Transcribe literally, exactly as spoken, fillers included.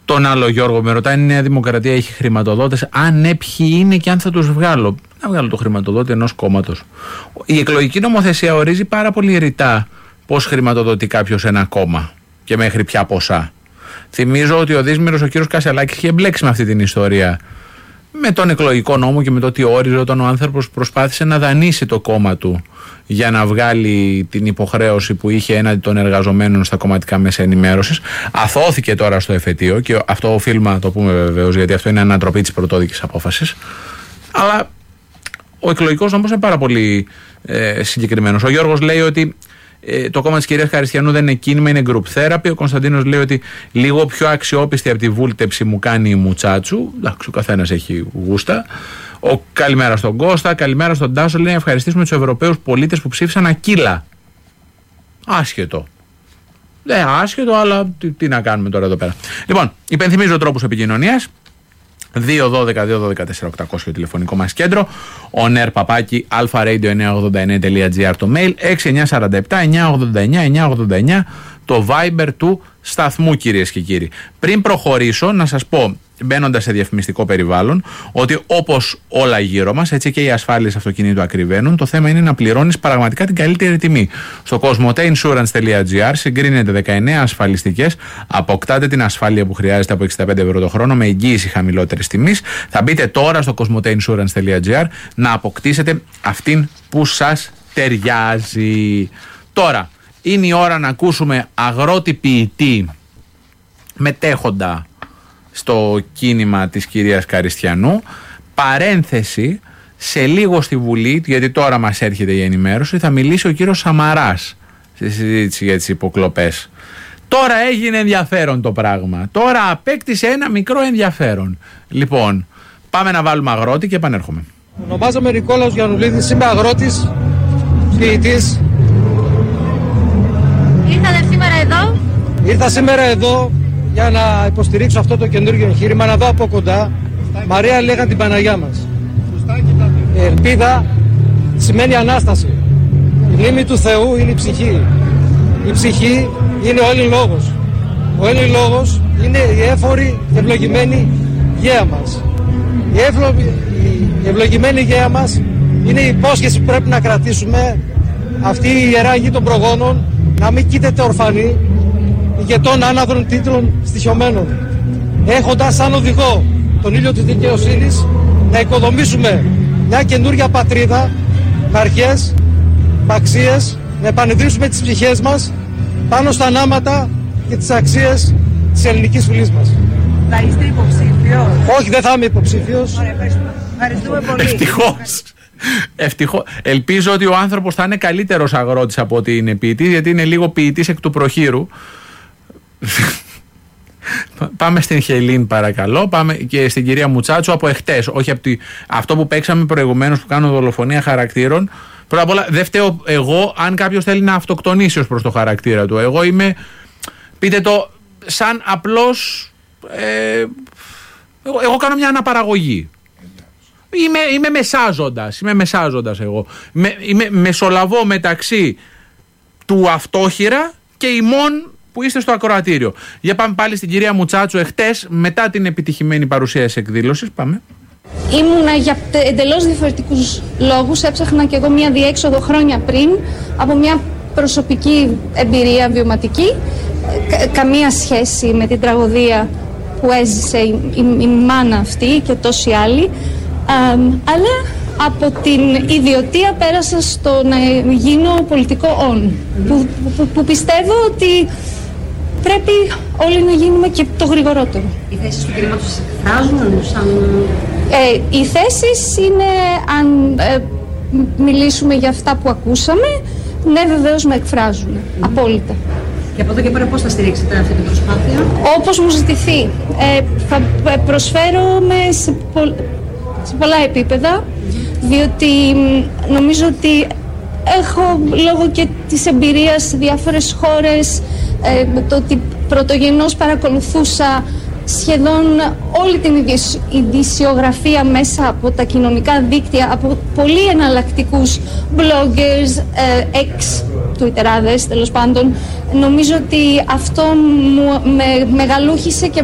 Τον άλλο Γιώργο με ρωτάει: η Νέα Δημοκρατία έχει χρηματοδότες? Αν ναι, ποιοι είναι και αν θα τους βγάλω. Να βγάλω το χρηματοδότη ενός κόμματος. Η εκλογική νομοθεσία ορίζει πάρα πολύ ρητά πώς χρηματοδοτεί κάποιος ένα κόμμα και μέχρι ποια ποσά. Θυμίζω ότι ο Δύσμηρος, ο κύριος Κασελάκης, είχε εμπλέξει με αυτή την ιστορία. Με τον εκλογικό νόμο και με το τι όριζε όταν ο άνθρωπος προσπάθησε να δανείσει το κόμμα του για να βγάλει την υποχρέωση που είχε έναντι των εργαζομένων στα κομματικά μέσα ενημέρωσης. Αθώθηκε τώρα στο εφετείο και αυτό οφείλουμε να το πούμε βεβαίως, γιατί αυτό είναι ανατροπή της πρωτόδικης απόφασης. Αλλά ο εκλογικός νόμος είναι πάρα πολύ ε, συγκεκριμένος. Ο Γιώργος λέει ότι ε, το κόμμα της κυρίας Χαριστιανού δεν είναι κίνημα, είναι group therapy. Ο Κωνσταντίνος λέει ότι λίγο πιο αξιόπιστη από τη βούλτεψη μου κάνει η Μουτσάτσου. Εντάξει, ο καθένας έχει γούστα. Ο καλημέρα στον Κώστα, καλημέρα στον Τάσο. Λέει να ευχαριστήσουμε τους Ευρωπαίους πολίτες που ψήφισαν ακύλα. Άσχετο. Ναι, άσχετο, αλλά τι, τι να κάνουμε τώρα εδώ πέρα. Λοιπόν, υπενθυμίζω τρόπους επικοινωνίας. δύο δώδεκα δύο δώδεκα τέσσερα οκτακόσια τηλεφωνικό μας κέντρο. On air παπάκι αλφα ρέιντιο εννιακόσια ογδόντα εννέα τελεία τζι άρ το mail. έξι εννιά τέσσερα επτά εννιακόσια ογδόντα εννέα εννιακόσια ογδόντα εννέα το Viber του σταθμού, κυρίες και κύριοι. Πριν προχωρήσω, να σας πω, μπαίνοντας σε διαφημιστικό περιβάλλον, ότι όπως όλα γύρω μας, έτσι και οι ασφάλειες αυτοκινήτου ακριβένουν. Το θέμα είναι να πληρώνεις πραγματικά την καλύτερη τιμή. Στο κοσμοτέινσουρανς τελεία τζι άρ συγκρίνετε δεκαεννέα ασφαλιστικές, αποκτάτε την ασφάλεια που χρειάζεται από εξήντα πέντε ευρώ το χρόνο με εγγύηση χαμηλότερης τιμής. Θα μπείτε τώρα στο κοσμοτέινσουρανς τελεία τζι άρ να αποκτήσετε αυτήν που σας ταιριάζει. Τώρα, είναι η ώρα να ακούσουμε αγρότη ποιητή μετέχοντα στο κίνημα της κυρίας Καριστιανού. Παρένθεση, σε λίγο στη Βουλή, γιατί τώρα μας έρχεται η ενημέρωση, θα μιλήσει ο κύριος Σαμαράς στη συζήτηση για τις υποκλοπές. Τώρα έγινε ενδιαφέρον το πράγμα. Τώρα απέκτησε ένα μικρό ενδιαφέρον. Λοιπόν, πάμε να βάλουμε αγρότη και επανέρχομαι. Ονομάζομαι Νικόλαος Γιαννουλίδης, είμαι αγρότης, ποιητής. Ήρθατε σήμερα εδώ. Ήρθα σήμερα εδώ για να υποστηρίξω αυτό το καινούργιο εγχείρημα, να δω από κοντά. Μαρία λέγαν την Παναγιά μας. Η ελπίδα σημαίνει Ανάσταση. Η μνήμη του Θεού είναι η ψυχή. Η ψυχή είναι ο Έλλην λόγος. Ο Έλλην λόγος είναι η έφορη ευλογημένη γέα μας. Η, ευλο... η ευλογημένη γέα μας είναι η υπόσχεση που πρέπει να κρατήσουμε, αυτή η ιερά γη των προγόνων, να μην κοίταται ορφανή, ηγετών άναδρων τίτλων στοιχειωμένων, έχοντας σαν οδηγό τον ήλιο της δικαιοσύνης, να οικοδομήσουμε μια καινούργια πατρίδα με αρχές, με αξίες, να επανειδρύσουμε τις ψυχές μας πάνω στα ανάματα και τις αξίες της ελληνικής φυλής μας. Θα είστε υποψήφιος? Όχι, δεν θα είμαι υποψήφιος. Ωραία, ευχαριστούμε. Ευχαριστούμε πολύ. Ευτυχώς. Ευτυχώς. Ελπίζω ότι ο άνθρωπος θα είναι καλύτερος αγρότης από ότι είναι ποιητής, γιατί είναι λίγο ποιητής εκ του προχείρου. Πάμε στην Χελίν παρακαλώ. Πάμε και στην κυρία Μουτσάτσου από εχτες. Όχι από τη... αυτό που παίξαμε προηγουμένως που κάνω δολοφονία χαρακτήρων. Πρώτα απ' όλα δεν φταίω εγώ αν κάποιος θέλει να αυτοκτονήσει ως προς το χαρακτήρα του. Εγώ είμαι, πείτε το, σαν απλός ε, εγώ, εγώ κάνω μια αναπαραγωγή. Είμαι, είμαι μεσάζοντας, είμαι μεσάζοντας εγώ. Με, είμαι μεσολαβώ μεταξύ του αυτόχειρα και ημών που είστε στο ακροατήριο. Για πάμε πάλι στην κυρία Μουτσάτσου εχτες, μετά την επιτυχημένη παρουσία της εκδήλωσης. Πάμε. Ήμουνα για εντελώς διαφορετικούς λόγους. Έψαχνα κι εγώ μια διέξοδο χρόνια πριν από μια προσωπική εμπειρία βιωματική. Κα, καμία σχέση με την τραγωδία που έζησε η, η, η μάνα αυτή και τόσοι άλλοι. Α, αλλά από την ιδιωτία πέρασα στο να γίνω πολιτικό on. Που, που, που πιστεύω ότι πρέπει όλοι να γίνουμε και το γρηγορότερο. Οι θέσεις του κινήματος σας εκφράζουν σαν... Ε, οι θέσεις είναι, αν ε, μιλήσουμε για αυτά που ακούσαμε, ναι, βεβαίως με εκφράζουν, mm-hmm. απόλυτα. Και από εδώ και πέρα πώς θα στηρίξετε αυτή την προσπάθεια? Όπως μου ζητηθεί. Ε, θα προσφέρομαι σε, πο, σε πολλά επίπεδα, διότι νομίζω ότι έχω λόγω και της εμπειρίας σε διάφορες χώρες, ε, το ότι πρωτογενώς παρακολουθούσα σχεδόν όλη την ειδησιογραφία μέσα από τα κοινωνικά δίκτυα, από πολύ εναλλακτικούς bloggers, ex twitterάδες τέλος πάντων. Νομίζω ότι αυτό μου με μεγαλούχησε και